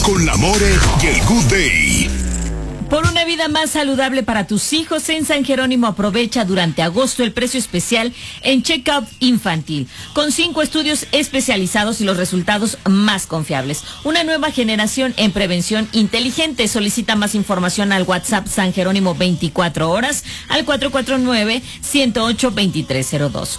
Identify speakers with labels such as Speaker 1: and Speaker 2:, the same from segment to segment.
Speaker 1: con la More y el Good Day.
Speaker 2: Por una vida más saludable para tus hijos, en San Jerónimo aprovecha durante agosto el precio especial en Check-up Infantil, con 5 estudios especializados y los resultados más confiables. Una nueva generación en prevención inteligente. Solicita más información al WhatsApp San Jerónimo 24 horas al 449-108-2302.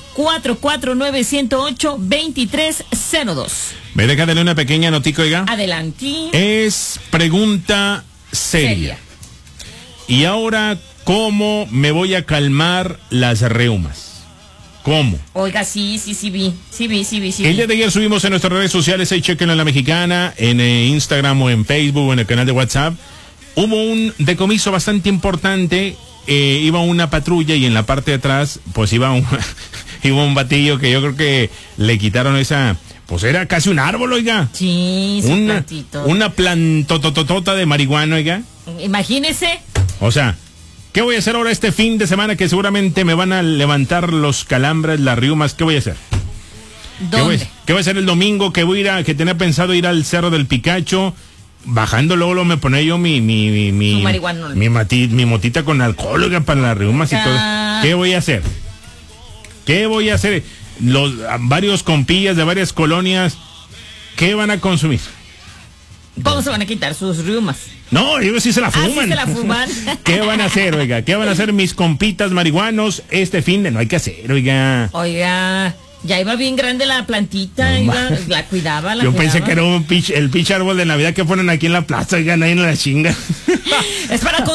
Speaker 2: 449-108-2302.
Speaker 3: Me deja darle una pequeña notica, oiga.
Speaker 2: Adelante.
Speaker 3: Es pregunta seria. Y ahora, ¿cómo me voy a calmar las reumas? ¿Cómo?
Speaker 2: Oiga, sí vi.
Speaker 3: El día de ayer subimos en nuestras redes sociales, ahí chequen en La Mexicana, en Instagram o en Facebook o en el canal de WhatsApp. Hubo un decomiso bastante importante, iba una patrulla y en la parte de atrás, pues iba un batillo que yo creo que le quitaron esa... Pues era casi un árbol, oiga.
Speaker 2: Sí,
Speaker 3: una plantototota de marihuana, oiga.
Speaker 2: Imagínese.
Speaker 3: O sea, ¿qué voy a hacer ahora este fin de semana que seguramente me van a levantar los calambres, las riumas? ¿Qué voy a hacer?
Speaker 2: ¿Dónde?
Speaker 3: ¿Qué voy a hacer el domingo? Que tenía pensado ir al Cerro del Picacho. Bajando luego me ponía yo mi motita con alcohol, oiga, para las riumas y todo. ¿Qué voy a hacer? Varios compillas de varias colonias, ¿qué van a consumir?
Speaker 2: ¿Cómo se van a quitar sus riumas?
Speaker 3: No, ellos sí se la fuman.
Speaker 2: ¿Sí se la fuman?
Speaker 3: ¿Qué van a hacer, oiga? ¿Qué van a hacer mis compitas marihuanos este fin de? No hay que hacer, oiga.
Speaker 2: Oiga, ya iba bien grande la plantita, la cuidaba,
Speaker 3: Yo pensé que era el pinche árbol de Navidad que ponen aquí en la plaza, oiga, nadie en la chinga.
Speaker 2: Es para